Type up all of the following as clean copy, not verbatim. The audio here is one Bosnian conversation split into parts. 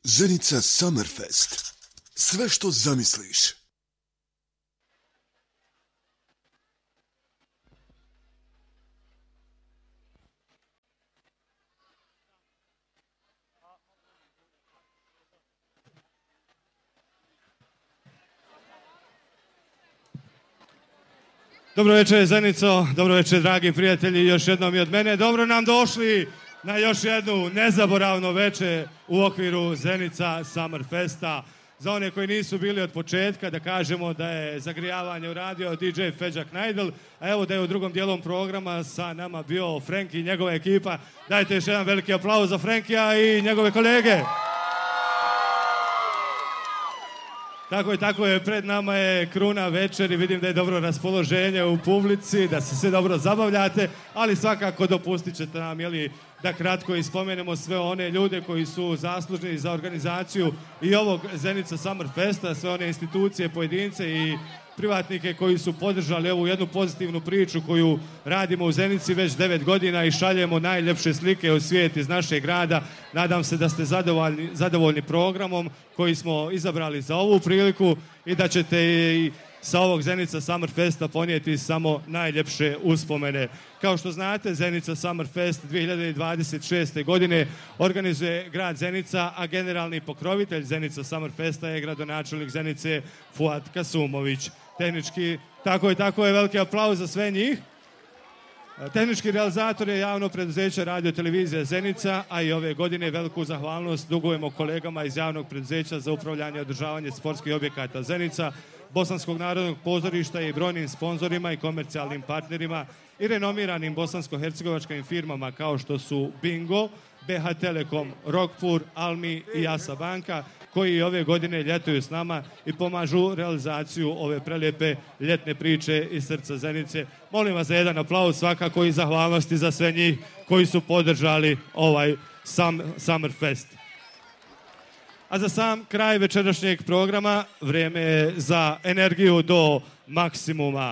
Zenica Summerfest. Sve što zamisliš. Dobro večer, Zenico, dobro večer, dragi prijatelji, još jednom i od mene. Dobro nam došli na još jednu nezaboravnu večer u okviru Zenica Summerfesta. Za one koji nisu bili od početka, da kažemo da je zagrijavanje uradio DJ Feđa Knajdl, a evo da je u drugom dijelom programa sa nama bio Frenki i njegova ekipa. Dajte još jedan veliki aplauz za Frenkija i njegove kolege. Tako je, pred nama je kruna večer i vidim da je dobro raspoloženje u publici, da se sve dobro zabavljate, ali svakako dopustit ćete nam, da kratko ispomenemo sve one ljude koji su zaslužni za organizaciju i ovog Zenica Summerfesta, sve one institucije, pojedince i privatnike koji su podržali ovu jednu pozitivnu priču koju radimo u Zenici već 9 godina i šaljemo najljepše slike u svijet iz našeg grada. Nadam se da ste zadovoljni programom koji smo izabrali za ovu priliku i da ćete i sa ovog Zenica Summerfesta ponijeti samo najljepše uspomene. Kao što znate, Zenica Summerfest 2026. godine organizuje grad Zenica, a generalni pokrovitelj Zenica Summerfesta je gradonačelnik Zenice Fuad Kasumović. Tehnički, tako je, veliki aplauz za sve njih. Tehnički realizator je javno preduzeće Radio Televizija Zenica, a i ove godine veliku zahvalnost dugujemo kolegama iz javnog preduzeća za upravljanje i održavanje sportskih objekata Zenica, Bosanskog narodnog pozorišta i brojnim sponzorima i komercijalnim partnerima i renomiranim bosansko-hercegovačkim firmama kao što su Bingo, BH Telekom, Rockpur, Almi i Asa Banka, koji ove godine ljetuju s nama i pomažu realizaciju ove prelijepe ljetne priče iz srca Zenice. Molim vas za jedan aplauz svakako i zahvalnosti za sve njih koji su podržali ovaj Summerfest. A za sam kraj večerašnjeg programa vrijeme je za energiju do maksimuma.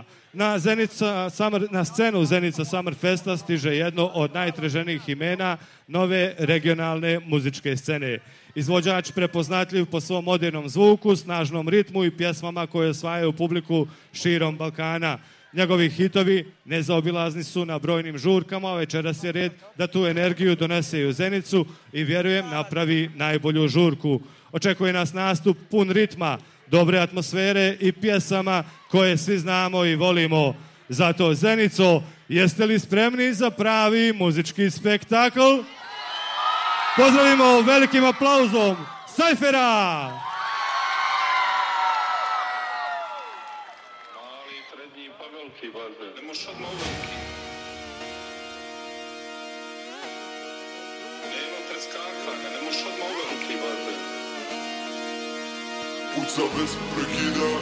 Na scenu Zenica Summerfesta stiže jedno od najtraženijih imena nove regionalne muzičke scene. Izvođač prepoznatljiv po svom modernom zvuku, snažnom ritmu i pjesmama koje osvajaju publiku širom Balkana. Njegovi hitovi nezaobilazni su na brojnim žurkama, večeras je red da tu energiju donese i u Zenicu i vjerujem napravi najbolju žurku. Očekuje nas nastup pun ritma, dobre atmosfere i pjesama koje svi znamo i volimo. Zato, Zenico, jeste li spremni za pravi muzički spektakl? Pozdravimo velikim aplauzom Sajfera! Mali, srednji, pa veliki, baze. Ne možeš odmah veliki. Nema preskakanja, ne možeš odmah veliki, baze. Puca bez prekida.